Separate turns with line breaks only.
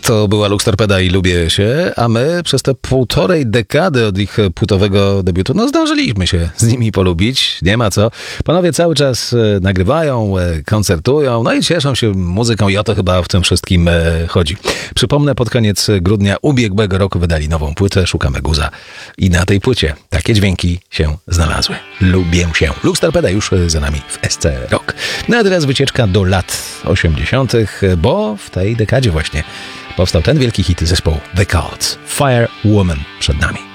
To była Lux Torpeda i Lubię się, a my przez te półtorej dekady od ich płytowego debiutu, zdążyliśmy się z nimi polubić, nie ma co. Panowie cały czas nagrywają, koncertują, i cieszą się muzyką i o to chyba w tym wszystkim chodzi. Przypomnę, pod koniec grudnia ubiegłego roku wydali nową płytę, Szukamy Guza i na tej płycie takie dźwięki się znalazły. Lubię się. Lux Torpeda już za nami w SC Rock. A teraz wycieczka do lat 80., bo w tej dekadzie właśnie powstał ten wielki hit zespołu The Cult. Fire Woman przed nami.